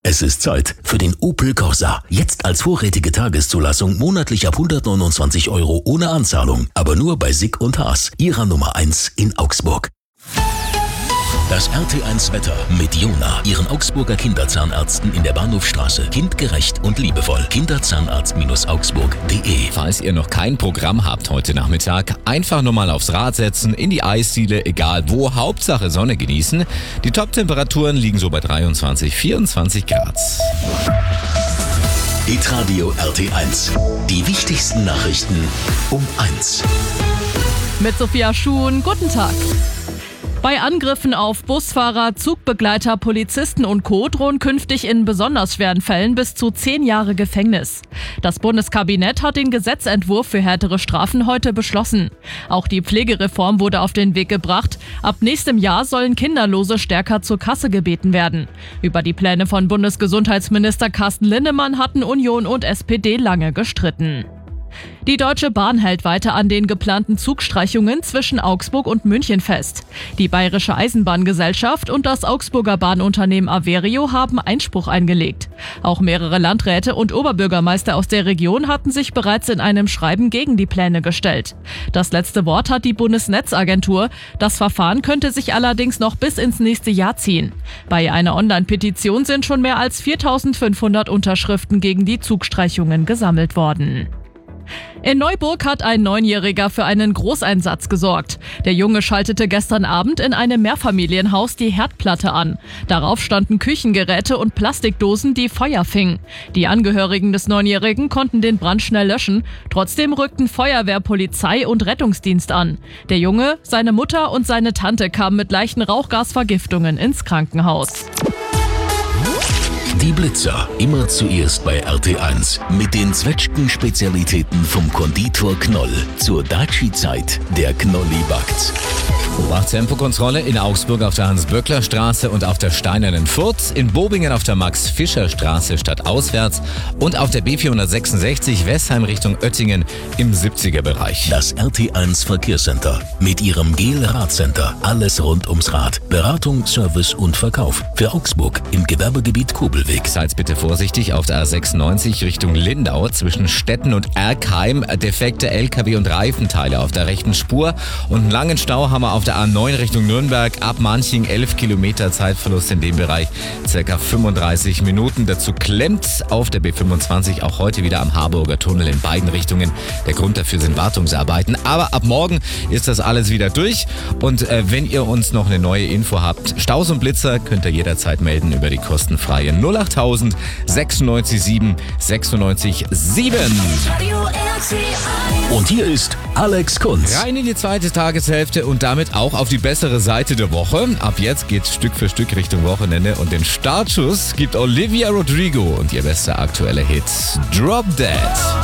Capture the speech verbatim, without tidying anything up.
Es ist Zeit für den Opel Corsa. Jetzt als vorrätige Tageszulassung monatlich ab hundertneunundzwanzig Euro ohne Anzahlung. Aber nur bei Sick und Haas, ihrer Nummer eins in Augsburg. Das R T eins Wetter mit Jona, ihren Augsburger Kinderzahnärzten in der Bahnhofstraße. Kindgerecht und liebevoll. Kinderzahnarzt-augsburg punkt de. Falls ihr noch kein Programm habt heute Nachmittag, einfach nur mal aufs Rad setzen, in die Eisdiele, egal wo, Hauptsache Sonne genießen. Die Top-Temperaturen liegen so bei dreiundzwanzig, vierundzwanzig Grad. Hitradio R T eins. Die wichtigsten Nachrichten um eins. Mit Sophia Schuhn, guten Tag. Bei Angriffen auf Busfahrer, Zugbegleiter, Polizisten und Co. drohen künftig in besonders schweren Fällen bis zu zehn Jahre Gefängnis. Das Bundeskabinett hat den Gesetzentwurf für härtere Strafen heute beschlossen. Auch die Pflegereform wurde auf den Weg gebracht. Ab nächstem Jahr sollen Kinderlose stärker zur Kasse gebeten werden. Über die Pläne von Bundesgesundheitsminister Carsten Linnemann hatten Union und S P D lange gestritten. Die Deutsche Bahn hält weiter an den geplanten Zugstreichungen zwischen Augsburg und München fest. Die Bayerische Eisenbahngesellschaft und das Augsburger Bahnunternehmen Averio haben Einspruch eingelegt. Auch mehrere Landräte und Oberbürgermeister aus der Region hatten sich bereits in einem Schreiben gegen die Pläne gestellt. Das letzte Wort hat die Bundesnetzagentur. Das Verfahren könnte sich allerdings noch bis ins nächste Jahr ziehen. Bei einer Online-Petition sind schon mehr als viertausendfünfhundert Unterschriften gegen die Zugstreichungen gesammelt worden. In Neuburg hat ein Neunjähriger für einen Großeinsatz gesorgt. Der Junge schaltete gestern Abend in einem Mehrfamilienhaus die Herdplatte an. Darauf standen Küchengeräte und Plastikdosen, die Feuer fingen. Die Angehörigen des Neunjährigen konnten den Brand schnell löschen. Trotzdem rückten Feuerwehr, Polizei und Rettungsdienst an. Der Junge, seine Mutter und seine Tante kamen mit leichten Rauchgasvergiftungen ins Krankenhaus. Die Blitzer, immer zuerst bei R T eins. Mit den Zwetschgen-Spezialitäten vom Konditor Knoll. Zur Daci-Zeit, der Knolli backt. Tempokontrolle in Augsburg auf der Hans-Böckler-Straße und auf der Steinernen Furth, in Bobingen auf der Max-Fischer-Straße stadtauswärts und auf der B vierhundertsechsundsechzig Westheim Richtung Oettingen im siebziger-Bereich. Das R T eins Verkehrscenter mit ihrem Gel-Radcenter. Alles rund ums Rad. Beratung, Service und Verkauf. Für Augsburg im Gewerbegebiet Kobelweg. Seid bitte vorsichtig auf der A sechsundneunzig Richtung Lindau zwischen Stetten und Erkheim. Defekte L K W und Reifenteile auf der rechten Spur und einen langen Stau haben wir auf der A neun Richtung Nürnberg, ab Manching elf Kilometer Zeitverlust in dem Bereich, circa fünfunddreißig Minuten. Dazu klemmt auf der B fünfundzwanzig auch heute wieder am Harburger Tunnel in beiden Richtungen. Der Grund dafür sind Wartungsarbeiten. Aber ab morgen ist das alles wieder durch. Und äh, wenn ihr uns noch eine neue Info habt, Staus und Blitzer, könnt ihr jederzeit melden über die kostenfreie null achttausend sechsundneunzig sieben sechsundneunzig sieben. Und hier ist Alex Kunz. Rein in die zweite Tageshälfte und damit auch auf die bessere Seite der Woche. Ab jetzt geht's Stück für Stück Richtung Wochenende und den Startschuss gibt Olivia Rodrigo und ihr bester aktueller Hit Drop Dead.